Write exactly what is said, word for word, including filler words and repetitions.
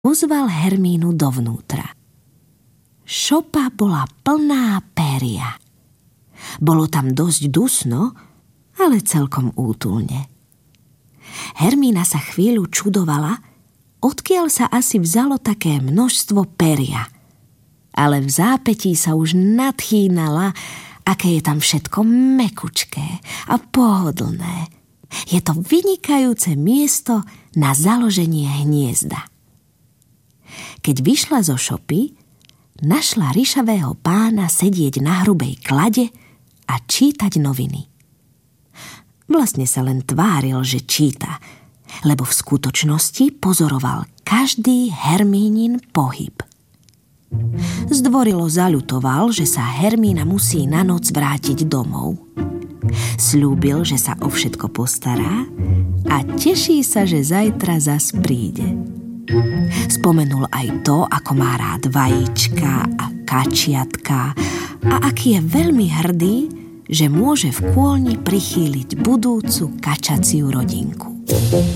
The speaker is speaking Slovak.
Pozval Hermínu dovnútra. Šopa bola plná péria. Bolo tam dosť dusno, ale celkom útulne. Hermína sa chvíľu čudovala, odkiaľ sa asi vzalo také množstvo peria. Ale v zápätí sa už nadchýnala, aké je tam všetko mekučké a pohodlné. Je to vynikajúce miesto na založenie hniezda. Keď vyšla zo šopy, našla ryšavého pána sedieť na hrubej klade a čítať noviny. Vlastne sa len tváril, že číta, lebo v skutočnosti pozoroval každý Hermínin pohyb. Zdvorilo zaľutoval, že sa Hermína musí na noc vrátiť domov. Sľúbil, že sa o všetko postará a teší sa, že zajtra zas príde. Spomenul aj to, ako má rád vajíčka a kačiatka a aký je veľmi hrdý, že môže v kôlni prichýliť budúcu kačaciu rodinku.